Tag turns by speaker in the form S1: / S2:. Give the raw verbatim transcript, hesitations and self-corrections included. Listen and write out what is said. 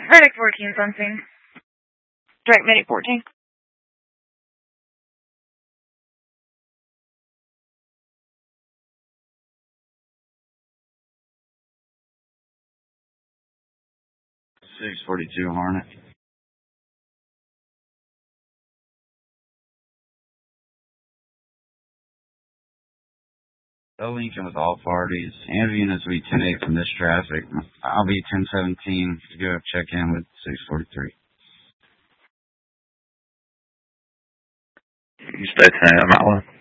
S1: Medic fourteen, something.
S2: Direct Medic fourteen.
S3: six forty-two Hornet. The Lincoln with all parties. Ambient is be ten eight from this traffic. I'll be ten seventeen to go check in with six forty-three.
S4: You stay ten eight, I'm out.